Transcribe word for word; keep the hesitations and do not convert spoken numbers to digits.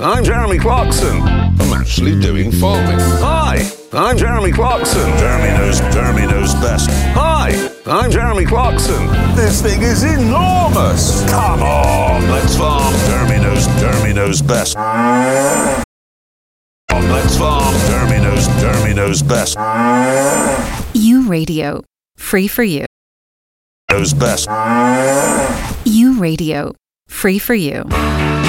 I'm Jeremy Clarkson. I'm actually doing farming. Hi, I'm Jeremy Clarkson. Jeremy knows, Jeremy knows best. Hi, I'm Jeremy Clarkson. This thing is enormous. Come on, let's farm. Jeremy knows, Jeremy knows best. On, let's farm. Jeremy knows, Jeremy knows best. U Radio, free for you. Knows best. U Radio, free for you.